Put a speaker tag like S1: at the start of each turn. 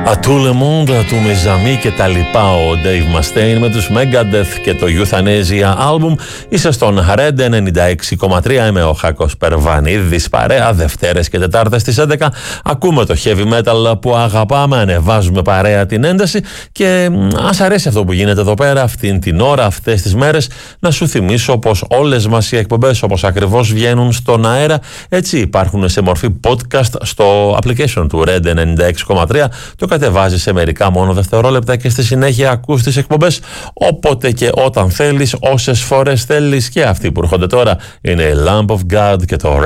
S1: Tout le monde, tous mes amis και τα λοιπά. Ο Dave Mustaine με τους Megadeth και το Euthanasia album. Είσαι στον Red 96,3. Είμαι ο Χάκος Περβανίδης. Παρέα Δευτέρες και Τετάρτες στις 11. Ακούμε το heavy metal που αγαπάμε. Ανεβάζουμε παρέα την ένταση. Και ας αρέσει αυτό που γίνεται εδώ πέρα, αυτήν την ώρα, αυτές τις μέρες, να σου θυμίσω πως όλες μας οι εκπομπές, όπως ακριβώς βγαίνουν στον αέρα, έτσι υπάρχουν σε μορφή podcast στο application του Red 96,3. Το κατεβάζεις σε μερικά μόνο δευτερόλεπτα και στη συνέχεια ακούς τις εκπομπές όποτε και όταν θέλεις, όσες φορές θέλεις. Και αυτοί που έρχονται τώρα είναι Lamb of God και το